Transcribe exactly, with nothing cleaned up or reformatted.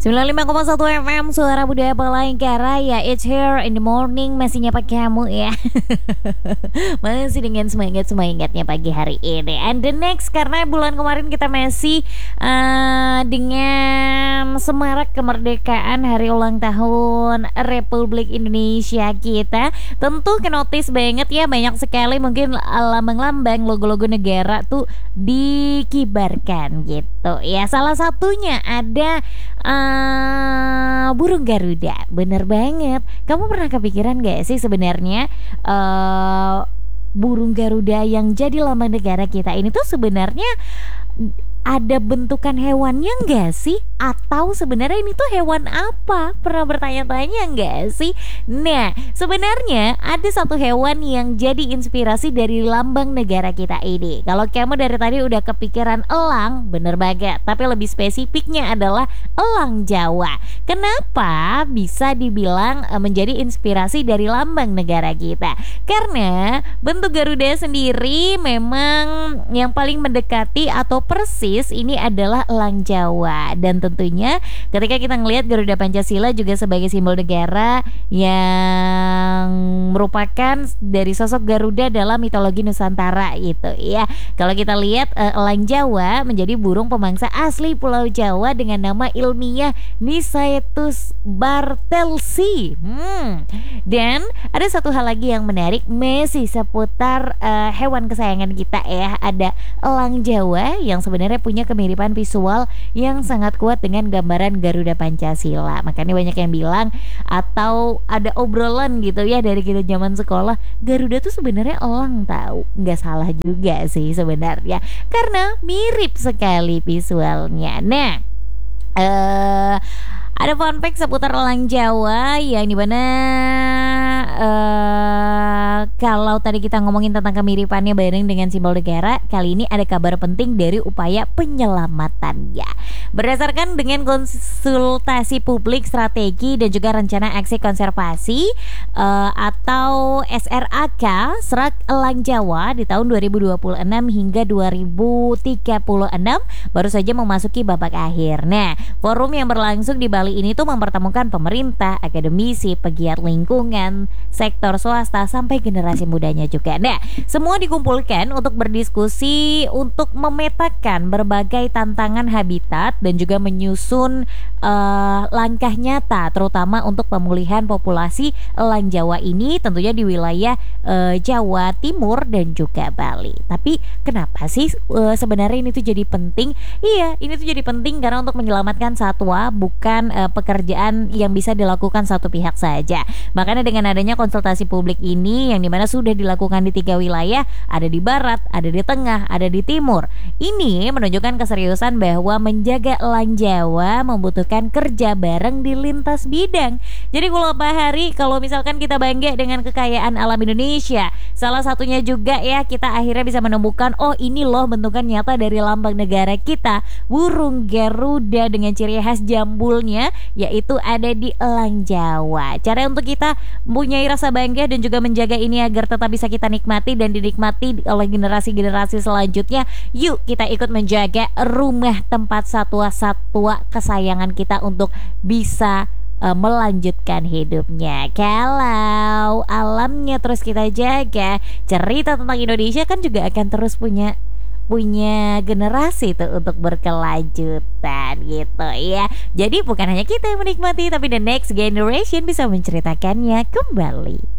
sembilan puluh lima koma satu F M Suara Budaya Palangkaraya. It's here in the morning. Masih nyapa kamu ya. Masih dengan semangat-semangatnya pagi hari ini. And the next, karena bulan kemarin kita masih uh, dengan semarak kemerdekaan, hari ulang tahun Republik Indonesia kita. Tentu kenotis banget ya, banyak sekali mungkin lambang-lambang, logo-logo negara tuh dikibarkan gitu ya. Salah satunya ada Uh, burung Garuda. Bener banget. Kamu pernah kepikiran gak sih sebenarnya uh, burung Garuda yang jadi lambang negara kita ini tuh sebenarnya ada bentukan hewannya nggak sih? Atau sebenarnya ini tuh hewan apa? Pernah bertanya-tanya nggak sih? Nah, sebenarnya ada satu hewan yang jadi inspirasi dari lambang negara kita ini. Kalau kamu dari tadi udah kepikiran elang, bener banget. Tapi lebih spesifiknya adalah elang Jawa. Kenapa bisa dibilang menjadi inspirasi dari lambang negara kita? Karena bentuk Garuda sendiri memang yang paling mendekati atau persis ini adalah elang Jawa. Dan tentunya ketika kita ngelihat Garuda Pancasila juga sebagai simbol negara yang merupakan dari sosok Garuda dalam mitologi Nusantara gitu ya. Kalau kita lihat uh, elang Jawa menjadi burung pemangsa asli Pulau Jawa dengan nama ilmiah Nisaetus bartelsi. hmm. Dan ada satu hal lagi yang menarik, masih seputar uh, hewan kesayangan kita ya. Ada elang Jawa yang sebenarnya punya kemiripan visual yang sangat kuat dengan gambaran Garuda Pancasila. Makanya banyak yang bilang atau ada obrolan gitu ya dari kita zaman sekolah, Garuda tuh sebenarnya elang, tahu. Nggak salah juga sih sebenarnya, karena mirip sekali visualnya. Nah, eh uh, ada fun fact seputar elang Jawa yang dimana uh, kalau tadi kita ngomongin tentang kemiripannya bareng dengan simbol negara, kali ini ada kabar penting dari upaya penyelamatannya. Berdasarkan dengan konsultasi publik strategi dan juga rencana aksi konservasi uh, atau S R A K Serak Elang Jawa di tahun dua ribu dua puluh enam hingga dua ribu tiga puluh enam baru saja memasuki babak akhir. Nah, forum yang berlangsung di Bali ini tuh mempertemukan pemerintah, akademisi, pegiat lingkungan, sektor swasta sampai generasi mudanya juga. Nah, semua dikumpulkan untuk berdiskusi untuk memetakan berbagai tantangan habitat dan juga menyusun uh, langkah nyata terutama untuk pemulihan populasi elang Jawa ini tentunya di wilayah uh, Jawa Timur dan juga Bali. Tapi kenapa sih uh, sebenarnya ini tuh jadi penting? Iya, ini tuh jadi penting karena untuk menyelamatkan satwa bukan uh, pekerjaan yang bisa dilakukan satu pihak saja. Makanya dengan adanya konsultasi publik ini yang dimana sudah dilakukan di tiga wilayah, ada di barat, ada di tengah, ada di timur. Ini menunjukkan keseriusan bahwa menjaga elang Jawa membutuhkan kerja bareng di lintas bidang. Jadi kalau Pak Hari, kalau misalkan kita bangga dengan kekayaan alam Indonesia, salah satunya juga ya kita akhirnya bisa menemukan, oh ini loh bentukan nyata dari lambang negara kita, burung Garuda dengan ciri khas jambulnya yaitu ada di elang Jawa. Cara untuk kita mempunyai rasa bangga dan juga menjaga ini agar tetap bisa kita nikmati dan dinikmati oleh generasi-generasi selanjutnya. Yuk kita ikut menjaga rumah tempat satwa-satwa kesayangan kita untuk bisa uh, melanjutkan hidupnya. Kalau alamnya terus kita jaga, cerita tentang Indonesia kan juga akan terus punya punya generasi tuh untuk berkelanjutan gitu ya. Jadi bukan hanya kita yang menikmati, tapi the next generation bisa menceritakannya kembali.